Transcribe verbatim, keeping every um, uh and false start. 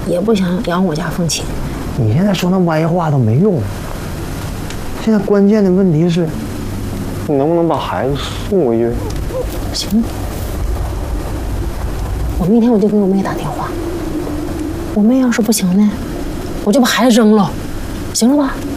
也不想养我家凤琴。 你现在说那歪话都没用。现在关键的问题是，你能不能把孩子送回去？ 行，我明天我就给我妹打电话。我妹要是不行呢，我就把孩子扔了，行了吧？